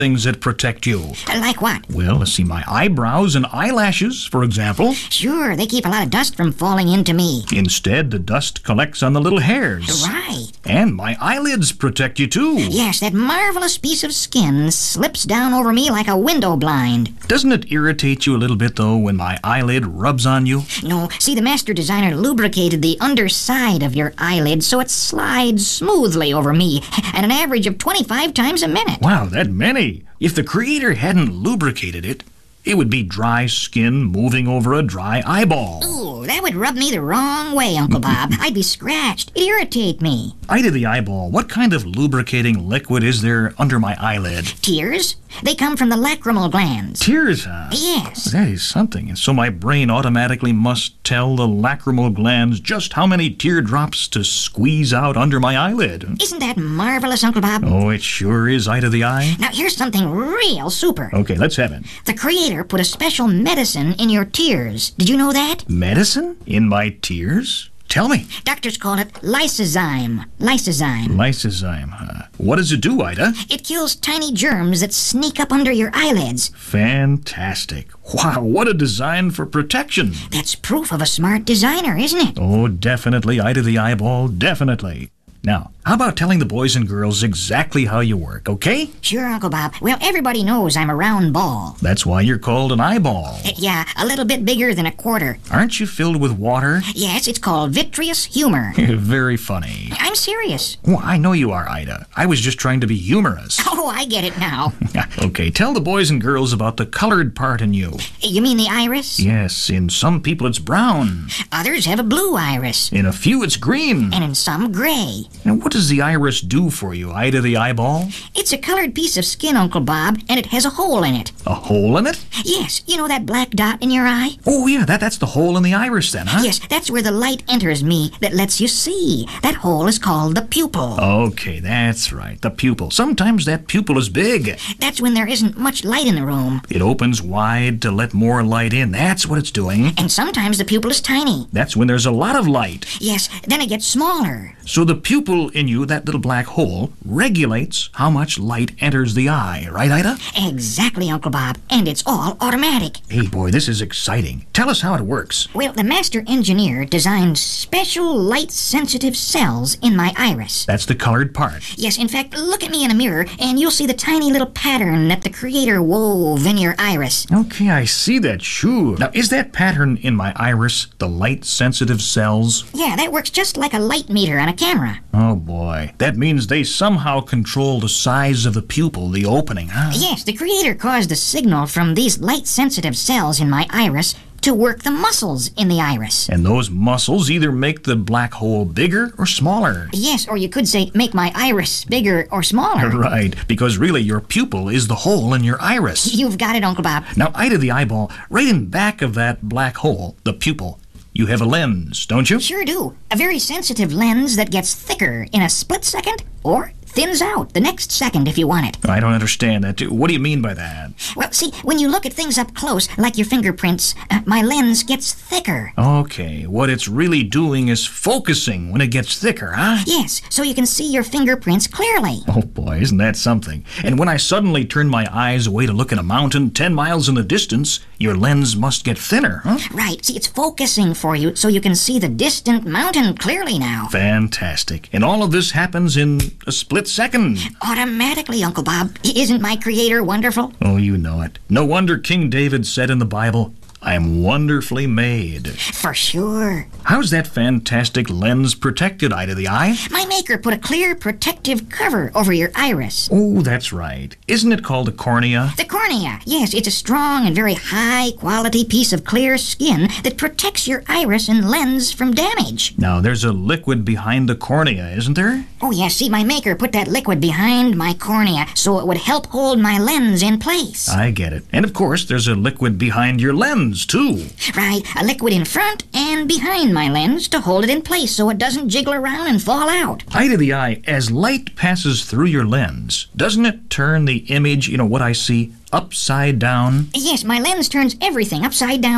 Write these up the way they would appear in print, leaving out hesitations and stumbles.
things that protect you. Like what? Well, let's see, my eyebrows and eyelashes, for example. Sure, they keep a lot of dust from falling into me. Instead, the dust collects on the little hairs. Right. And my eyelids protect you, too. Yes, that marvelous piece of skin slips down over me like a window blind. Doesn't it irritate you a little bit, though, when my eyelid rubs on you? No, see, the master designer lubricated the underside of your eyelid so it slides smoothly over me at an average of 25 times a minute. Wow, that many. If the creator hadn't lubricated it, it would be dry skin moving over a dry eyeball. Ooh, that would rub me the wrong way, Uncle Bob. I'd be scratched. It'd irritate me. Eye to the eyeball, what kind of lubricating liquid is there under my eyelid? Tears? They come from the lacrimal glands. Tears, huh? Yes. That is something. And so my brain automatically must tell the lacrimal glands just how many teardrops to squeeze out under my eyelid. Isn't that marvelous, Uncle Bob? Oh, it sure is eye to the eye. Now, here's something real super. Okay, let's have it. The creator put a special medicine in your tears. Did you know that? Medicine? In my tears? Tell me. Doctors call it lysozyme. Lysozyme. Lysozyme, huh? What does it do, Ida? It kills tiny germs that sneak up under your eyelids. Fantastic. Wow, what a design for protection. That's proof of a smart designer, isn't it? Oh, definitely, eye to the eyeball, definitely. Now, how about telling the boys and girls exactly how you work, okay? Sure, Uncle Bob. Well, everybody knows I'm a round ball. That's why you're called an eyeball. Yeah, a little bit bigger than a quarter. Aren't you filled with water? Yes, it's called vitreous humor. Very funny. I'm serious. Well, I know you are, Ida. I was just trying to be humorous. Oh, I get it now. Okay, tell the boys and girls about the colored part in you. You mean the iris? Yes, in some people it's brown. Others have a blue iris. In a few it's green. And in some, gray. Now, what does the iris do for you, eye to the eyeball? It's a colored piece of skin, Uncle Bob, and it has a hole in it. A hole in it? Yes, you know that black dot in your eye? Oh, yeah, that's the hole in the iris then, huh? Yes, that's where the light enters me that lets you see. That hole is called the pupil. Okay, that's right, the pupil. Sometimes that pupil is big. That's when there isn't much light in the room. It opens wide to let more light in. That's what it's doing. And sometimes the pupil is tiny. That's when there's a lot of light. Yes, then it gets smaller. So the pupil in you, that little black hole, regulates how much light enters the eye, right, Ida? Exactly, Uncle Bob. And it's all automatic. Hey, boy, this is exciting. Tell us how it works. Well, the master engineer designed special light-sensitive cells in my iris. That's the colored part. Yes, in fact, look at me in a mirror, and you'll see the tiny little pattern that the creator wove in your iris. Okay, I see that, sure. Now, is that pattern in my iris the light-sensitive cells? Yeah, that works just like a light meter on a camera. Oh, boy. That means they somehow control the size of the pupil, the opening, huh? Yes, the creator caused a signal from these light-sensitive cells in my iris to work the muscles in the iris. And those muscles either make the black hole bigger or smaller. Yes, or you could say make my iris bigger or smaller. Right, because really your pupil is the hole in your iris. You've got it, Uncle Bob. Now, eye to the eyeball, right in back of that black hole, the pupil, you have a lens, don't you? Sure do. A very sensitive lens that gets thicker in a split second or thins out the next second if you want it. I don't understand that. What do you mean by that? Well, see, when you look at things up close, like your fingerprints, my lens gets thicker. Okay, what it's really doing is focusing when it gets thicker, huh? Yes, so you can see your fingerprints clearly. Oh boy, isn't that something? And when I suddenly turn my eyes away to look at a mountain 10 miles in the distance, your lens must get thinner, huh? Right, see, it's focusing for you so you can see the distant mountain clearly now. Fantastic. And all of this happens in a split second. Automatically, Uncle Bob. Isn't my creator wonderful? Oh, you know it. No wonder King David said in the Bible, I am wonderfully made. For sure. How's that fantastic lens protected, eye to the eye? My maker put a clear protective cover over your iris. Oh, that's right. Isn't it called a cornea? The cornea. Yes, it's a strong and very high-quality piece of clear skin that protects your iris and lens from damage. Now, there's a liquid behind the cornea, isn't there? Oh, yes. See, my maker put that liquid behind my cornea so it would help hold my lens in place. I get it. And, of course, there's a liquid behind your lens, too. Right. A liquid in front and behind my lens to hold it in place so it doesn't jiggle around and fall out. Eye to the eye, as light passes through your lens, doesn't it turn the image, what I see, upside down? Yes, my lens turns everything upside down.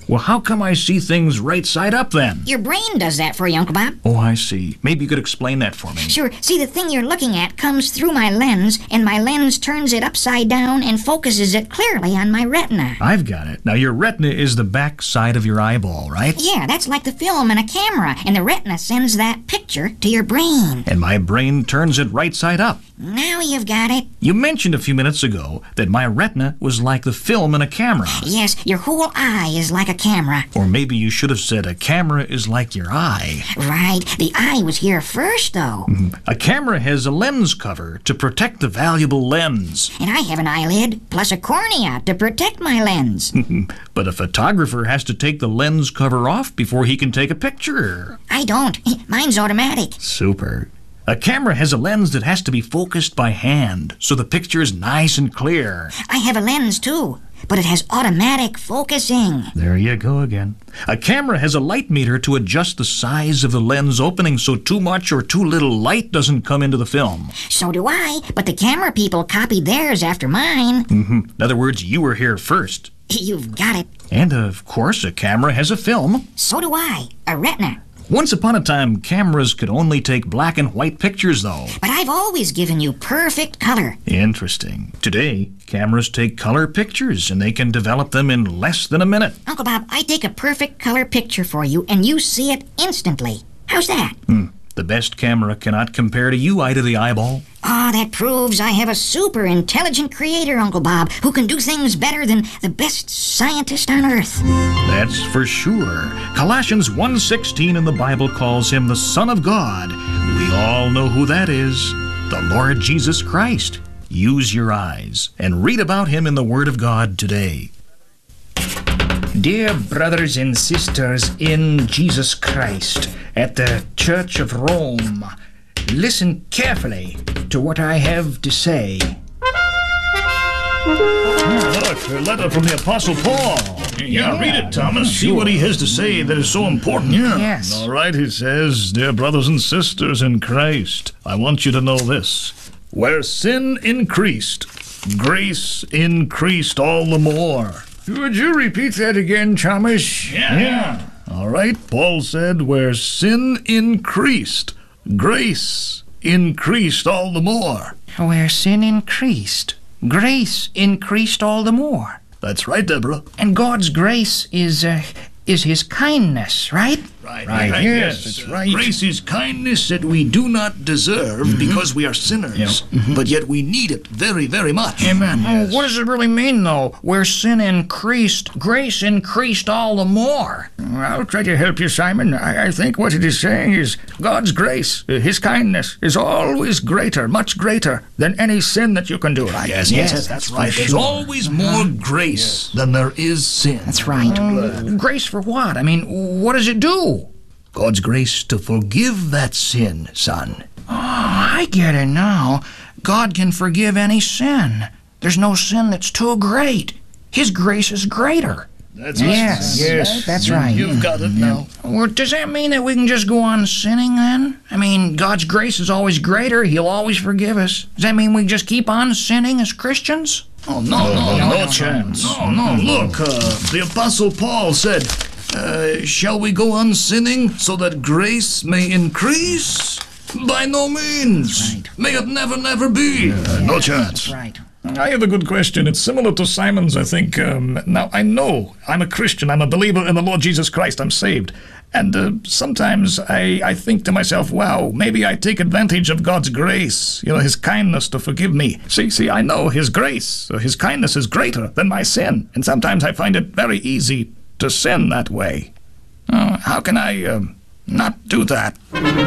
Well, how come I see things right side up then? Your brain does that for you, Uncle Bob. Oh, I see. Maybe you could explain that for me. Sure. See, the thing you're looking at comes through my lens, and my lens turns it upside down and focuses it clearly on my retina. I've got it. Now, your retina is the back side of your eyeball, right? Yeah, that's like the film in a camera, and the retina sends that picture to your brain. And my brain turns it right side up. Now you've got it. You mentioned a few minutes ago that my retina was like the film in a camera. Yes, your whole eye is like a camera. Or maybe you should have said a camera is like your eye. Right. The eye was here first, though. A camera has a lens cover to protect the valuable lens. And I have an eyelid, plus a cornea to protect my lens. But a photographer has to take the lens cover off before he can take a picture. I don't. Mine's automatic. Super. A camera has a lens that has to be focused by hand, so the picture is nice and clear. I have a lens, too, but it has automatic focusing. There you go again. A camera has a light meter to adjust the size of the lens opening so too much or too little light doesn't come into the film. So do I, but the camera people copied theirs after mine. In other words, you were here first. You've got it. And, of course, a camera has a film. So do I. A retina. Once upon a time, cameras could only take black and white pictures, though. But I've always given you perfect color. Interesting. Today, cameras take color pictures, and they can develop them in less than a minute. Uncle Bob, I take a perfect color picture for you, and you see it instantly. How's that? The best camera cannot compare to you eye to the eyeball. Ah, that proves I have a super intelligent creator, Uncle Bob, who can do things better than the best scientist on earth. That's for sure. Colossians 1:16 in the Bible calls him the Son of God. We all know who that is. The Lord Jesus Christ. Use your eyes and read about him in the Word of God today. Dear brothers and sisters in Jesus Christ at the Church of Rome, listen carefully to what I have to say. Look, a letter from the Apostle Paul. Yeah, read it, Thomas. See what he has to say that is so important. Yeah. Yes. All right, he says, Dear brothers and sisters in Christ, I want you to know this. Where sin increased, grace increased all the more. Would you repeat that again, Thomas? Yeah. All right, Paul said, where sin increased, grace increased all the more. Where sin increased, grace increased all the more. That's right, Deborah. And God's grace is his kindness, right? Right. Yes, that's right. Grace is kindness that we do not deserve because we are sinners, but yet we need it very, very much. Amen. Oh, what does it really mean, though? Where sin increased, grace increased all the more. I'll try to help you, Simon. I think what it is saying is God's grace, his kindness, is always greater, much greater than any sin that you can do, right? Yes, that's right. There's always more grace than there is sin. That's right. Grace for what? I mean, what does it do? God's grace to forgive that sin, son. Oh, I get it now. God can forgive any sin. There's no sin that's too great. His grace is greater. That's Yes, that's right. You've got it now. Well, does that mean that we can just go on sinning then? I mean, God's grace is always greater. He'll always forgive us. Does that mean we just keep on sinning as Christians? Oh, no chance. No. Look, the Apostle Paul said, shall we go on sinning so that grace may increase? By no means. Right. May it never, never be. No chance. That's right. I have a good question. It's similar to Simon's, I think. Now, I know I'm a Christian. I'm a believer in the Lord Jesus Christ. I'm saved. And sometimes I think to myself, wow, maybe I take advantage of God's grace, his kindness to forgive me. See, I know his grace, his kindness is greater than my sin. And sometimes I find it very easy to sin that way. How can I not do that?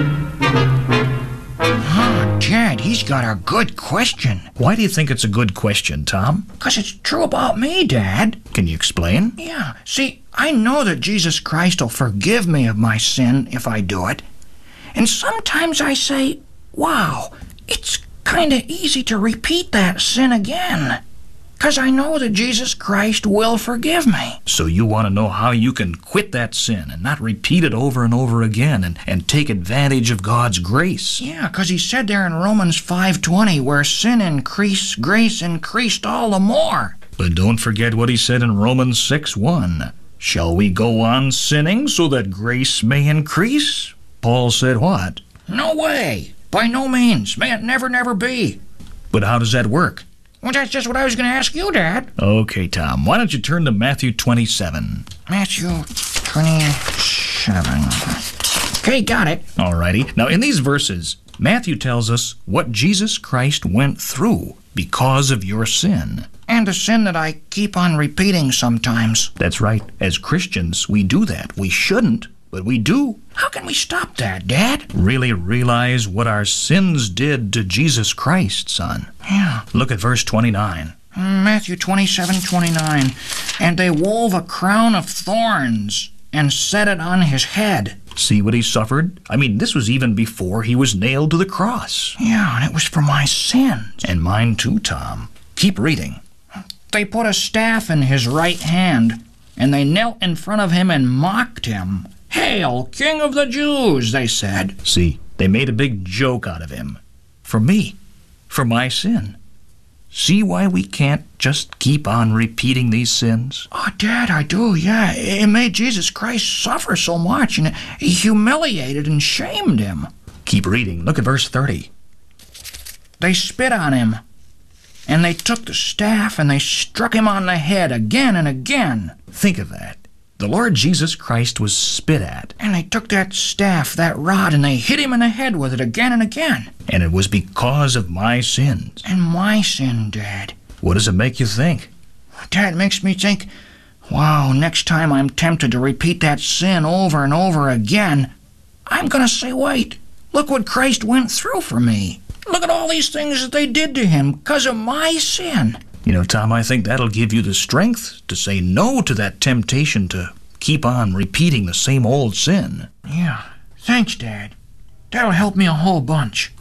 Jed, he's got a good question. Why do you think it's a good question, Tom? 'Cause it's true about me, Dad. Can you explain? Yeah, see, I know that Jesus Christ will forgive me of my sin if I do it. And sometimes I say, wow, it's kind of easy to repeat that sin again. 'Cause I know that Jesus Christ will forgive me. So you want to know how you can quit that sin and not repeat it over and over again and take advantage of God's grace. Yeah, 'cause he said there in Romans 5:20, where sin increased, grace increased all the more. But don't forget what he said in Romans 6:1. Shall we go on sinning so that grace may increase? Paul said what? No way. By no means. May it never, never be. But how does that work? Well, that's just what I was going to ask you, Dad. Okay, Tom. Why don't you turn to Matthew 27? Matthew 27. Okay, got it. Alrighty. Now, in these verses, Matthew tells us what Jesus Christ went through because of your sin. And the sin that I keep on repeating sometimes. That's right. As Christians, we do that. We shouldn't, but we do. How can we stop that, Dad? Really realize what our sins did to Jesus Christ, son. Yeah. Look at verse 29. Matthew 27:29. And they wove a crown of thorns and set it on his head. See what he suffered? I mean, this was even before he was nailed to the cross. Yeah, and it was for my sins. And mine too, Tom. Keep reading. They put a staff in his right hand, and they knelt in front of him and mocked him. Hail, King of the Jews, they said. See, they made a big joke out of him. For me. For my sin. See why we can't just keep on repeating these sins? Oh, Dad, I do, yeah. It made Jesus Christ suffer so much, and he humiliated and shamed him. Keep reading. Look at verse 30. They spit on him, and they took the staff and they struck him on the head again and again. Think of that. The Lord Jesus Christ was spit at. And they took that staff, that rod, and they hit him in the head with it again and again. And it was because of my sins. And my sin, Dad. What does it make you think? Dad, it makes me think, wow, next time I'm tempted to repeat that sin over and over again, I'm going to say, wait, look what Christ went through for me. Look at all these things that they did to him because of my sin. You know, Tom, I think that'll give you the strength to say no to that temptation to keep on repeating the same old sin. Yeah, thanks, Dad. That'll help me a whole bunch.